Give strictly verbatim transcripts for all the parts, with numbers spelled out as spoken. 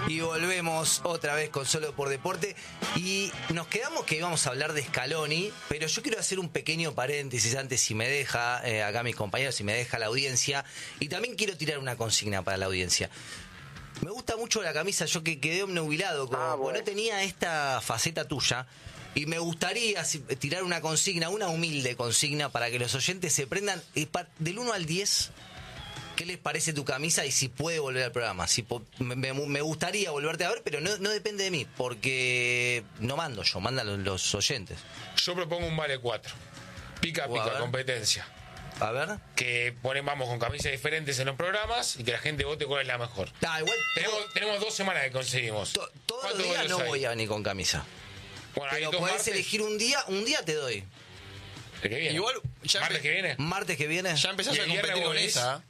Y volvemos otra vez con Solo por Deporte. Y nos quedamos que íbamos a hablar de Scaloni, pero yo quiero hacer un pequeño paréntesis antes, si me deja, eh, acá mis compañeros, si me deja la audiencia. Y también quiero tirar una consigna para la audiencia. Me gusta mucho la camisa, yo que quedé obnubilado, como, ah, bueno. no tenía esta faceta tuya. Y me gustaría tirar una consigna, una humilde consigna, para que los oyentes se prendan del uno al diez. ¿Qué les parece tu camisa y si puede volver al programa? Si po- me, me gustaría volverte a ver, pero no, no depende de mí, porque no mando yo, mandan los, los oyentes. Yo propongo un vale cuatro. Pica, pica, competencia. A ver. Que ponen, vamos con camisas diferentes en los programas y que la gente vote cuál es la mejor. Ah, igual. Tenemos, todo, tenemos dos semanas que conseguimos. To, todos los días no hay? Voy a venir con camisa. Bueno, pero podés martes. elegir un día, un día te doy. ¿El que viene? Igual, ya ¿Martes empe- que viene? ¿Martes que viene? Ya empezás a competir con esa.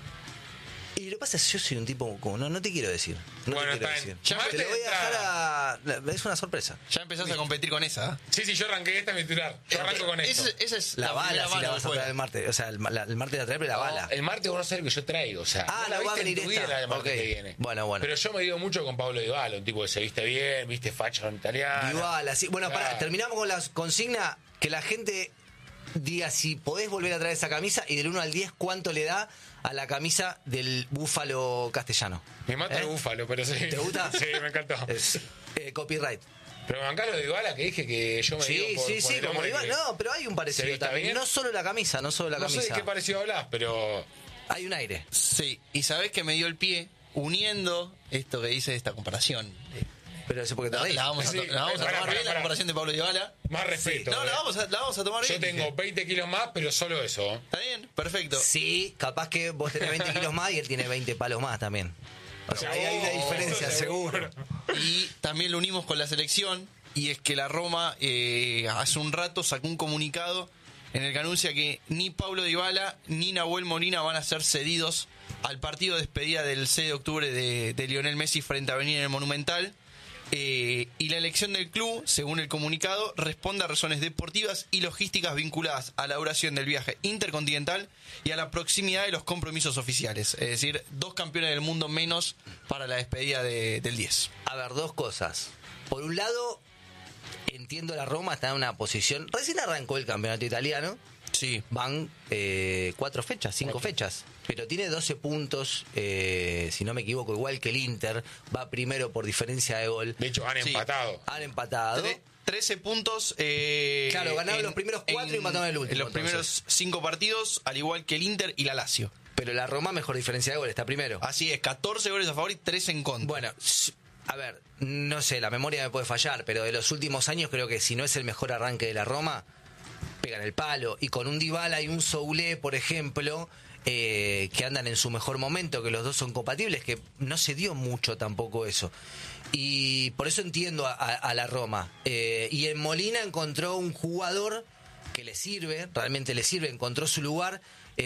Y lo que pasa es que yo soy un tipo como, no, no te quiero decir. No bueno, te quiero está decir. Ya te lo voy a dejar a... Es una sorpresa. Ya empezás a competir con esa. Sí, sí, yo arranqué esta, mi titular. Yo arranco con esto. Esa, esa es la, la bala, si bala la vas a traer el martes. O sea, el, la, el martes la traer, pero la no, bala. El martes vos no sabés lo que yo traigo. O sea, ah, no la va a venir en tu vida esta. La del martes okay. que viene. Bueno, bueno. Pero yo me digo mucho con Pablo Dybala, un tipo que se viste bien, viste facha en italiano. Dybala, sí. Bueno, claro. Para, terminamos con la consigna que la gente diga si podés volver a traer esa camisa y del uno al diez cuánto le da a la camisa del búfalo castellano. Me mata ¿Eh? el búfalo, pero sí. ¿Te gusta? Sí, me encantó. Es, eh, copyright. Pero bancalo de Dybala, que dije que yo me sí, digo por, sí, por sí, como Dybala. No, pero hay un parecido también. Bien. No solo la camisa, no solo la no camisa. No sé de qué parecido hablas, pero... Hay un aire. Sí, y sabés que me dio el pie uniendo esto que dice esta comparación. Pero eso porque te no, reís. La vamos a, to- sí, la vamos para, a tomar para, bien, para. la comparación de Pablo Dybala. Más respeto. Sí. No, eh. la, vamos a, la vamos a tomar bien. Yo tengo veinte kilos más, pero solo eso. Está bien, perfecto. Sí, capaz que vos tenés veinte kilos más y él tiene veinte palos más también. O sea, ahí hay una diferencia, seguro. Y también lo unimos con la selección, y es que la Roma eh, hace un rato sacó un comunicado en el que anuncia que ni Pablo Dybala ni Nahuel Molina van a ser cedidos al partido de despedida del seis de octubre de, de Lionel Messi frente a Avenida en el Monumental. Eh, y la elección del club, según el comunicado, responde a razones deportivas y logísticas vinculadas a la duración del viaje intercontinental y a la proximidad de los compromisos oficiales. Es decir, dos campeones del mundo menos para la despedida de, del diez. A ver, dos cosas. Por un lado, entiendo la Roma está en una posición... Recién arrancó el campeonato italiano. Sí. Van eh, cuatro fechas, cinco okay. fechas. Pero tiene doce puntos, eh, si no me equivoco, igual que el Inter. Va primero por diferencia de gol. De hecho, han sí. empatado. Han empatado. Tre- trece puntos. Eh, claro, ganaron en, los primeros cuatro en, y mataron el último. En los entonces. primeros cinco partidos, al igual que el Inter y la Lazio. Pero la Roma, mejor diferencia de gol, está primero. Así es, catorce goles a favor y tres en contra. Bueno, a ver, no sé, la memoria me puede fallar, pero de los últimos años creo que si no es el mejor arranque de la Roma, pegan el palo. Y con un Dybala y un Soulé, por ejemplo, eh, que andan en su mejor momento, que los dos son compatibles, que no se dio mucho tampoco eso. Y por eso entiendo a, a, a la Roma. Eh, y en Molina encontró un jugador que le sirve, realmente le sirve, encontró su lugar.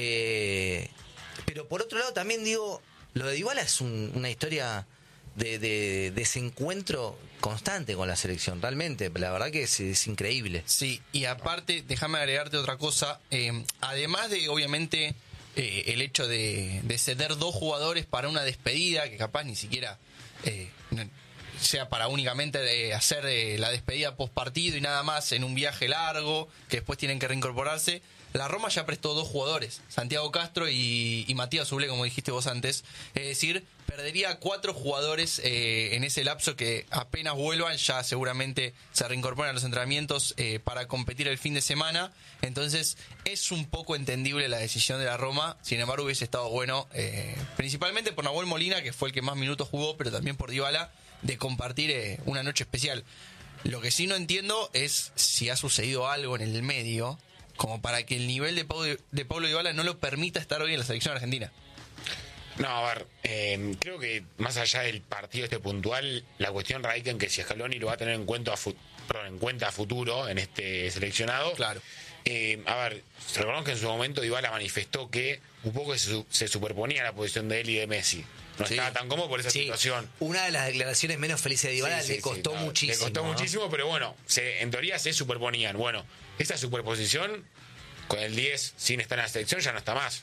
Eh, pero por otro lado también digo, lo de Dybala es un, una historia de, de, de desencuentro constante con la selección, realmente, la verdad que es, es increíble. Sí, y aparte, déjame agregarte otra cosa, eh, además de obviamente eh, el hecho de, de ceder dos jugadores para una despedida, que capaz ni siquiera eh, sea para únicamente de hacer eh, la despedida post partido y nada más en un viaje largo, que después tienen que reincorporarse. La Roma ya prestó dos jugadores, Santiago Castro y, y Matías Soulé, como dijiste vos antes. Es decir, perdería cuatro jugadores eh, en ese lapso que apenas vuelvan, ya seguramente se reincorporan a los entrenamientos eh, para competir el fin de semana. Entonces es un poco entendible la decisión de la Roma. Sin embargo, hubiese estado bueno, eh, principalmente por Nahuel Molina, que fue el que más minutos jugó, pero también por Dybala, de compartir eh, una noche especial. Lo que sí no entiendo es si ha sucedido algo en el medio como para que el nivel de Pablo, de Pablo Dybala no lo permita estar hoy en la selección argentina. No, a ver, eh, creo que más allá del partido este puntual, la cuestión radica en que si Scaloni lo va a tener en cuenta a, fu- perdón, en cuenta a futuro en este seleccionado. Claro. Eh, a ver, recordemos que en su momento Dybala manifestó que un poco se, se superponía la posición de él y de Messi. No sí. estaba tan cómodo por esa sí. situación. Una de las declaraciones menos felices de Dybala sí, sí, le costó sí, claro. muchísimo. Le costó ¿no? muchísimo, pero bueno, se, en teoría se superponían. Bueno, esa superposición con el diez sin estar en la selección ya no está más.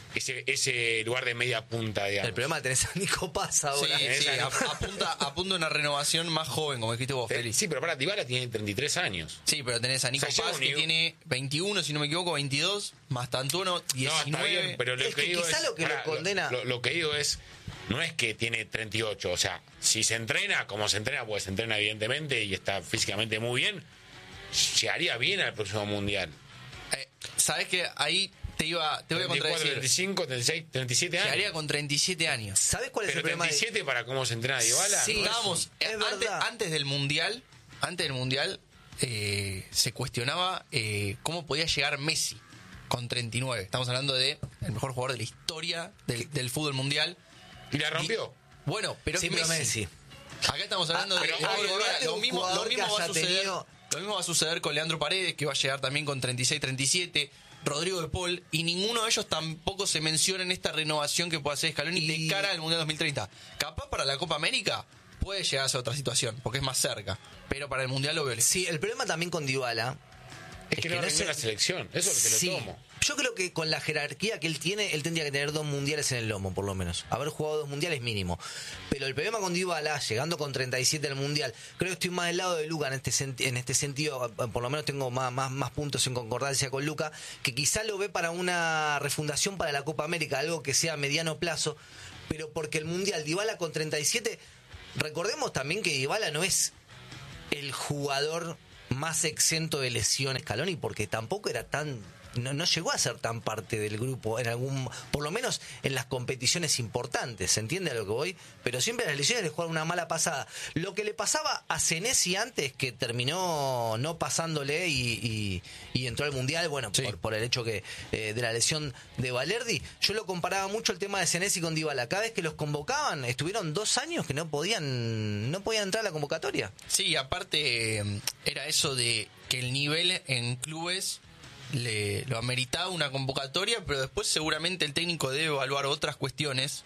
ese, ese lugar de media punta, digamos. El problema es que tenés a Nico Paz ahora. Sí, sí, ap- apunta, apunta una renovación más joven, como dijiste vos, Eh, Félix. Sí, pero para Dybala tiene treinta y tres años. Sí, pero tenés a Nico O sea, Paz, llega un que nivel- tiene veintiuno, si no me equivoco, veintidós, más Tantuono, No, diecinueve. está bien, pero lo Es que, que digo quizá es, lo que lo pará, condena- Lo, lo que digo es, no es que tiene treinta y ocho, o sea, si se entrena como se entrena, pues se entrena evidentemente y está físicamente muy bien, llegaría bien al próximo mundial. Eh, Sabés que ahí te iba te voy a treinta y cuatro, contradecir. treinta y cinco, treinta y seis, treinta y siete años. Llegaría con treinta y siete años. ¿Sabés cuál es Pero el problema? treinta y siete para cómo se entrena Dybala. Sí, ¿no? Estábamos, es eh, antes, verdad. antes del Mundial, antes del Mundial, eh, se cuestionaba eh, cómo podía llegar Messi con treinta y nueve. Estamos hablando de el mejor jugador de la historia del, del fútbol mundial. ¿Y la rompió? Y- bueno, pero Sí, Messi. pero Messi. Acá estamos hablando Ah, de, pero de Pablo obviamente Dybala. Lo un mismo, lo jugador mismo que va a haya suceder. tenido- Lo mismo va a suceder con Leandro Paredes, que va a llegar también con treinta y seis, treinta y siete. Rodrigo de Paul, y ninguno de ellos tampoco se menciona en esta renovación que puede hacer Scaloni Y- de cara al Mundial dos mil treinta. Capaz para la Copa América puede llegar a ser otra situación, porque es más cerca. Pero para el Mundial lo veo lejos. Sí, el problema también con Dybala Es que no rindió la selección, eso es lo que Sí. lo tomo. Yo creo que con la jerarquía que él tiene, él tendría que tener dos mundiales en el lomo, por lo menos. Haber jugado dos mundiales mínimo. Pero el problema con Dybala, llegando con treinta y siete al mundial, creo que estoy más del lado de Luca en este, senti- en este sentido. Por lo menos tengo más, más, más puntos en concordancia con Luca, que quizá lo ve para una refundación para la Copa América, algo que sea a mediano plazo. Pero porque el mundial, Dybala con treinta y siete, recordemos también que Dybala no es el jugador más exento de lesiones, Scaloni, porque tampoco era tan no, no llegó a ser tan parte del grupo en algún, por lo menos en las competiciones importantes, ¿se entiende a lo que voy? Pero siempre las lesiones le jugaron una mala pasada. Lo que le pasaba a Senesi antes, que terminó no pasándole y, y, y entró al mundial, bueno, Sí. por, por el hecho que eh, de la lesión de Valerdi, yo lo comparaba mucho el tema de Senesi con Dybala. Cada vez que los convocaban, estuvieron dos años que no podían, no podían entrar a la convocatoria. Sí, aparte eh, era eso de que el nivel en clubes le lo ameritaba una convocatoria, pero después seguramente el técnico debe evaluar otras cuestiones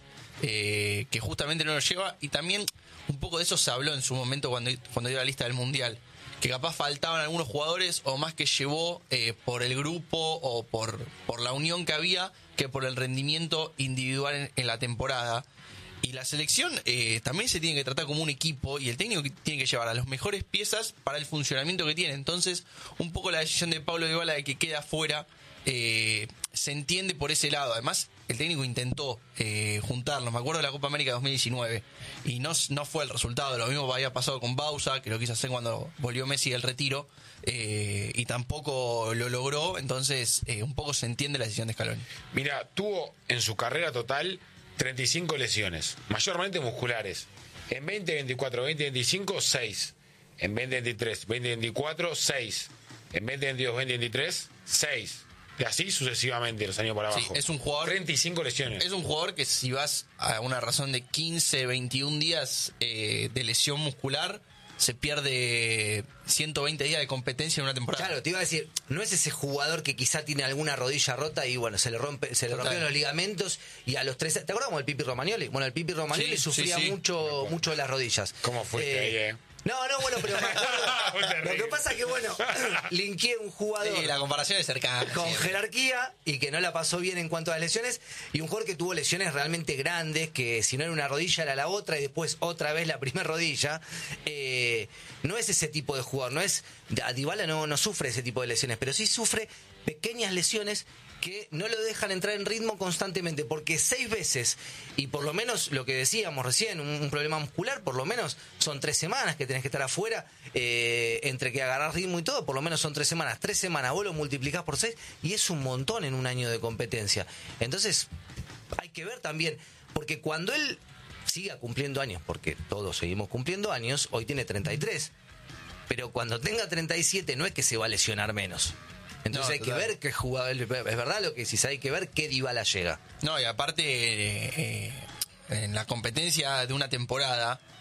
eh, que justamente no lo lleva, y también un poco de eso se habló en su momento cuando, cuando dio la lista del Mundial, que capaz faltaban algunos jugadores, o más que llevó eh, por el grupo o por, por la unión que había, que por el rendimiento individual en, en la temporada. Y la selección eh, también se tiene que tratar como un equipo, y el técnico tiene que llevar a las mejores piezas para el funcionamiento que tiene. Entonces, un poco la decisión de Pablo Dybala de que queda afuera eh, se entiende por ese lado. Además, el técnico intentó eh, juntarlos. Me acuerdo de la Copa América dos mil diecinueve y no, no fue el resultado. Lo mismo había pasado con Bausa, que lo quiso hacer cuando volvió Messi del retiro, eh, y tampoco lo logró. Entonces, eh, un poco se entiende la decisión de Scaloni. Mira, tuvo en su carrera total treinta y cinco lesiones, mayormente musculares. En veinte veinticuatro, veinte veinticinco, seis. En veinte veintitrés, veinte veinticuatro, seis. En veinte veintidós, veinte veintitrés, seis. Y así sucesivamente los años para Sí, abajo. es un jugador- treinta y cinco lesiones. Es un jugador que si vas a una razón de quince, veintiún días eh, de lesión muscular, se pierde ciento veinte días de competencia en una temporada. Claro, te iba a decir, no es ese jugador que quizá tiene alguna rodilla rota y bueno, se le rompe, se le Total. rompieron los ligamentos y a los tres, ¿te acuerdas como el Pipi Romagnoli? Bueno, el Pipi Romagnoli Sí, sufría sí, sí. mucho, mucho de las rodillas. ¿Cómo fuiste ahí, eh? No, no, bueno, pero me Muy acuerdo. terrible. Lo que pasa es que, bueno, linkeé un jugador Sí, la comparación es cercana. con siempre. jerarquía y que no la pasó bien en cuanto a las lesiones, y un jugador que tuvo lesiones realmente grandes, que si no era una rodilla era la otra y después otra vez la primera rodilla. Eh, no es ese tipo de jugador, no es, a Dybala no, no sufre ese tipo de lesiones, pero sí sufre pequeñas lesiones que no lo dejan entrar en ritmo constantemente, porque seis veces, y por lo menos lo que decíamos recién, un, un problema muscular, por lo menos son tres semanas que tenés que estar afuera, eh, entre que agarrás ritmo y todo, por lo menos son tres semanas. Tres semanas, vos lo multiplicás por seis y es un montón en un año de competencia. Entonces, hay que ver también, porque cuando él siga cumpliendo años, porque todos seguimos cumpliendo años, hoy tiene treinta y tres, pero cuando tenga treinta y siete no es que se va a lesionar menos. Entonces No, hay que total. ver qué jugador, es verdad lo que decís, hay que ver qué Dybala llega. No, y aparte, eh, eh, en la competencia de una temporada,